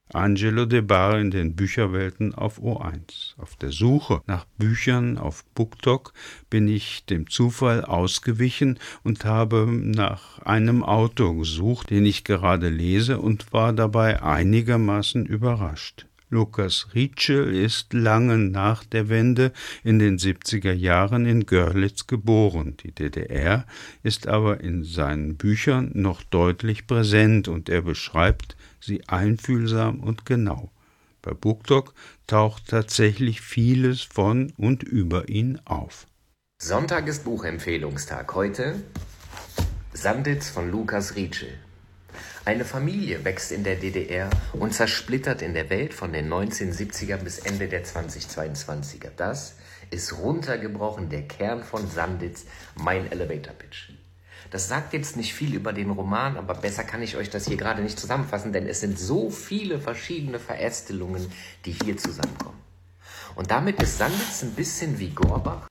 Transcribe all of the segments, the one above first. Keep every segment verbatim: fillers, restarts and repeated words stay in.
Angelo De Bar in den Bücherwelten auf O eins. Auf der Suche nach Büchern auf BookTok bin ich dem Zufall ausgewichen und habe nach einem Autor gesucht, den ich gerade lese, und war dabei einigermaßen überrascht. Lukas Rietschel ist lange nach der Wende in den siebziger Jahren in Görlitz geboren. Die D D R ist aber in seinen Büchern noch deutlich präsent und er beschreibt sie einfühlsam und genau. Bei BookTok taucht tatsächlich vieles von und über ihn auf. Sonntag ist Buchempfehlungstag. Heute Sanditz von Lukas Rietschel. Eine Familie wächst in der D D R und zersplittert in der Welt von den neunzehnhundertsiebziger bis Ende der zweitausendzweiundzwanziger. Das ist runtergebrochen der Kern von Sanditz, mein Elevator Pitch. Das sagt jetzt nicht viel über den Roman, aber besser kann ich euch das hier gerade nicht zusammenfassen, denn es sind so viele verschiedene Verästelungen, die hier zusammenkommen. Und damit ist Sanditz ein bisschen wie Gorbach.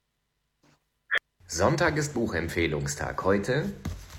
Sonntag ist Buchempfehlungstag. Heute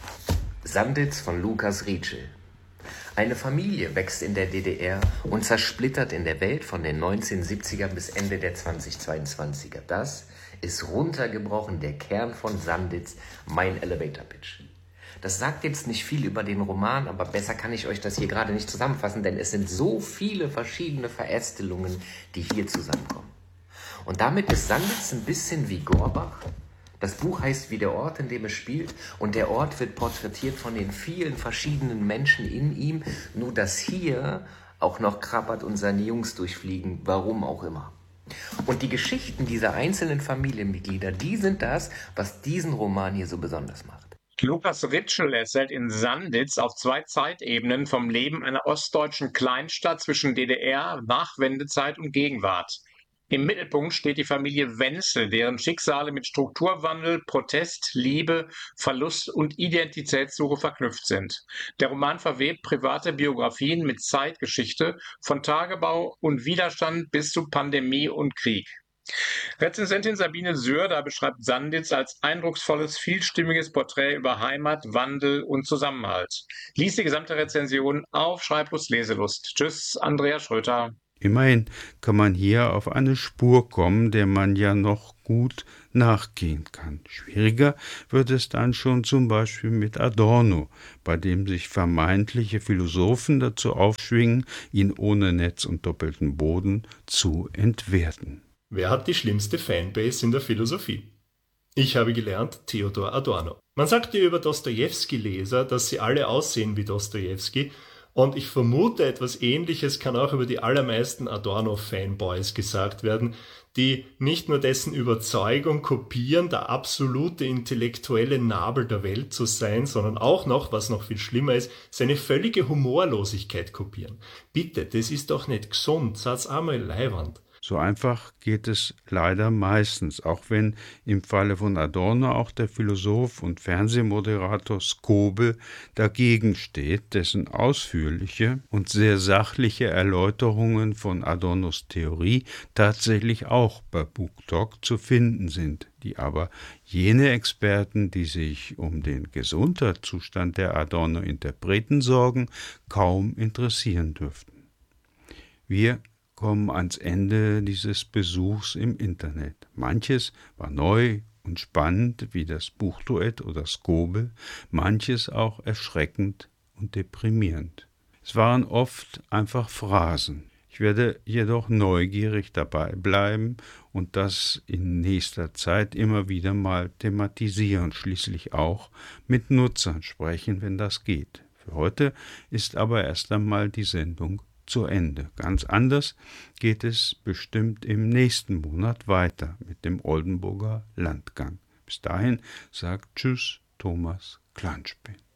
Sanditz von Lukas Rietschel. Eine Familie wächst in der D D R und zersplittert in der Welt von den neunzehnhundertsiebziger bis Ende der zweitausendzweiundzwanziger. Das ist runtergebrochen der Kern von Sanditz, mein Elevator Pitch. Das sagt jetzt nicht viel über den Roman, aber besser kann ich euch das hier gerade nicht zusammenfassen, denn es sind so viele verschiedene Verästelungen, die hier zusammenkommen. Und damit ist Sanditz ein bisschen wie Gorbach. Das Buch heißt wie der Ort, in dem es spielt, und der Ort wird porträtiert von den vielen verschiedenen Menschen in ihm, nur dass hier auch noch Krabbert und seine Jungs durchfliegen, warum auch immer. Und die Geschichten dieser einzelnen Familienmitglieder, die sind das, was diesen Roman hier so besonders macht. Lukas Rietschel erzählt in Sanditz auf zwei Zeitebenen vom Leben einer ostdeutschen Kleinstadt zwischen D D R, Nachwendezeit und Gegenwart. Im Mittelpunkt steht die Familie Wenzel, deren Schicksale mit Strukturwandel, Protest, Liebe, Verlust und Identitätssuche verknüpft sind. Der Roman verwebt private Biografien mit Zeitgeschichte, von Tagebau und Widerstand bis zu Pandemie und Krieg. Rezensentin Sabine Sörder beschreibt Sanditz als eindrucksvolles, vielstimmiges Porträt über Heimat, Wandel und Zusammenhalt. Lies die gesamte Rezension auf Schreiblust Leselust. Tschüss, Andrea Schröter. Immerhin kann man hier auf eine Spur kommen, der man ja noch gut nachgehen kann. Schwieriger wird es dann schon zum Beispiel mit Adorno, bei dem sich vermeintliche Philosophen dazu aufschwingen, ihn ohne Netz und doppelten Boden zu entwerten. Wer hat die schlimmste Fanbase in der Philosophie? Ich habe gelernt, Theodor Adorno. Man sagt ja über Dostojewski-Leser, dass sie alle aussehen wie Dostojewski, und ich vermute, etwas Ähnliches kann auch über die allermeisten Adorno-Fanboys gesagt werden, die nicht nur dessen Überzeugung kopieren, der absolute intellektuelle Nabel der Welt zu sein, sondern auch noch, was noch viel schlimmer ist, seine völlige Humorlosigkeit kopieren. Bitte, das ist doch nicht gesund, sag's einmal leiwand. So einfach geht es leider meistens, auch wenn im Falle von Adorno auch der Philosoph und Fernsehmoderator Skobel dagegen steht, dessen ausführliche und sehr sachliche Erläuterungen von Adornos Theorie tatsächlich auch bei BookTok zu finden sind, die aber jene Experten, die sich um den Gesundheitszustand der Adorno-Interpreten sorgen, kaum interessieren dürften. Wir kommen ans Ende dieses Besuchs im Internet. Manches war neu und spannend, wie das Buchduett oder Skobel, manches auch erschreckend und deprimierend. Es waren oft einfach Phrasen. Ich werde jedoch neugierig dabei bleiben und das in nächster Zeit immer wieder mal thematisieren, schließlich auch mit Nutzern sprechen, wenn das geht. Für heute ist aber erst einmal die Sendung zu Ende. Ganz anders geht es bestimmt im nächsten Monat weiter mit dem Oldenburger Landgang. Bis dahin sagt Tschüss, Thomas Klanspin.